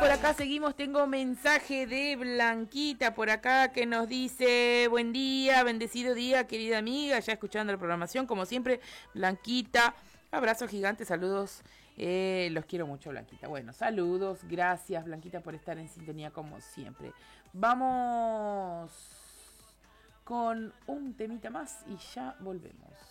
por acá seguimos. Tengo mensaje de Blanquita por acá que nos dice: buen día, bendecido día, querida amiga. Ya escuchando la programación, como siempre. Blanquita, abrazo gigante, saludos. Los quiero mucho, Blanquita. Bueno, saludos, gracias, Blanquita, por estar en sintonía como siempre. Vamos con un temita más y ya volvemos.